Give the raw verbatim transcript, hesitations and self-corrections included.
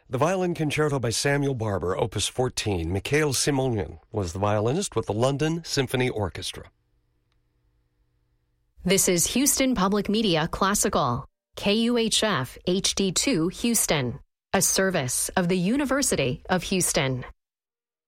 The Violin Concerto by Samuel Barber, Opus fourteen. Mikhail Simonyan was the violinist with the London Symphony Orchestra. This is Houston Public Media Classical, K U H F H D two Houston, a service of the University of Houston.